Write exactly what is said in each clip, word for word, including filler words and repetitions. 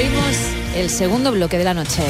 Abrimos el segundo bloque de la noche.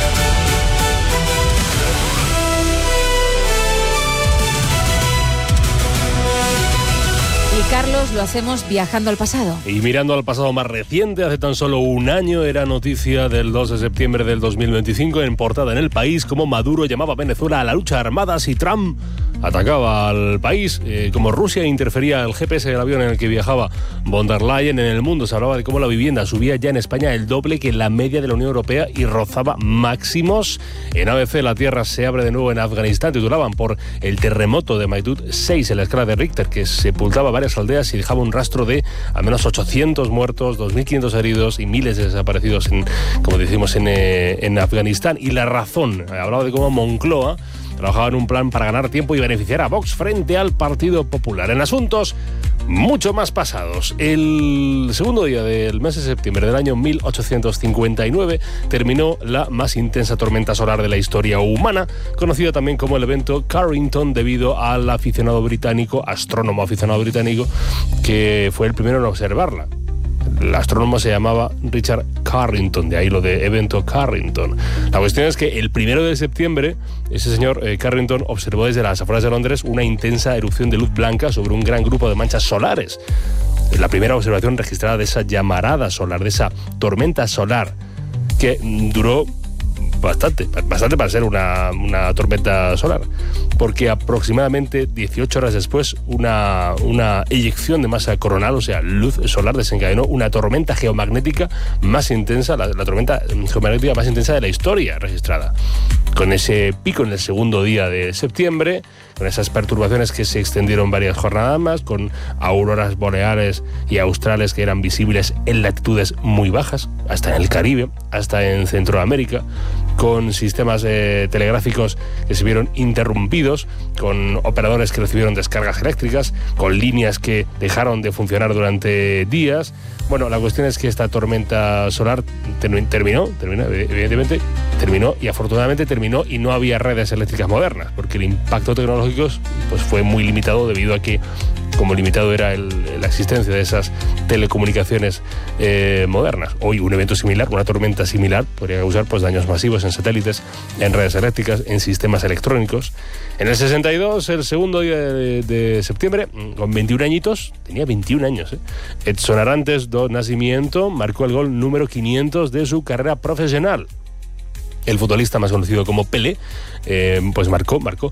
Y Carlos, lo hacemos viajando al pasado. Y mirando al pasado más reciente, hace tan solo un año era noticia del dos de septiembre del dos mil veinticinco, en portada en El País, como Maduro llamaba a Venezuela a la lucha armada si Trump atacaba al país, eh, como Rusia interfería el G P S del avión en el que viajaba von der Leyen. En El Mundo se hablaba de cómo la vivienda subía ya en España el doble que en la media de la Unión Europea y rozaba máximos. En A B C, la tierra se abre de nuevo en Afganistán, titulaban por el terremoto de magnitud seis en la escala de Richter, que sepultaba varias aldeas y dejaba un rastro de al menos ochocientos muertos, dos mil quinientos heridos y miles de desaparecidos, en, como decimos, en, eh, en Afganistán. Y La Razón hablaba de cómo Moncloa trabajaba en un plan para ganar tiempo y beneficiar a Vox frente al Partido Popular. En asuntos mucho más pasados, el segundo día del mes de septiembre del año mil ochocientos cincuenta y nueve terminó la más intensa tormenta solar de la historia humana, conocida también como el evento Carrington, debido al aficionado británico, astrónomo aficionado británico, que fue el primero en observarla. El astrónomo se llamaba Richard Carrington, de ahí lo de evento Carrington. La cuestión es que el primero de septiembre, ese señor eh, Carrington observó desde las afueras de Londres una intensa erupción de luz blanca sobre un gran grupo de manchas solares. La primera observación registrada de esa llamarada solar, de esa tormenta solar, que duró bastante, bastante para ser una, una tormenta solar, porque aproximadamente dieciocho horas después una, una eyección de masa coronal, o sea, luz solar, desencadenó una tormenta geomagnética más intensa, la, la tormenta geomagnética más intensa de la historia registrada. Con ese pico en el segundo día de septiembre, con esas perturbaciones que se extendieron varias jornadas más, con auroras boreales y australes que eran visibles en latitudes muy bajas, hasta en el Caribe, hasta en Centroamérica, con sistemas eh, telegráficos que se vieron interrumpidos, con operadores que recibieron descargas eléctricas, con líneas que dejaron de funcionar durante días. Bueno, la cuestión es que esta tormenta solar terminó, terminó, evidentemente terminó, y afortunadamente terminó, y no había redes eléctricas modernas, porque el impacto tecnológico pues fue muy limitado, debido a que, como limitado era el, la existencia de esas telecomunicaciones eh, modernas. Hoy un evento similar, una tormenta similar, podría causar pues daños masivos en satélites, en redes eléctricas, en sistemas electrónicos. En el sesenta y dos, el segundo día de, de septiembre, con veintiún añitos, tenía veintiún años, ¿eh? Edson Arantes do Nascimento marcó el gol número quinientos de su carrera profesional. El futbolista más conocido como Pelé, eh, pues marcó, marcó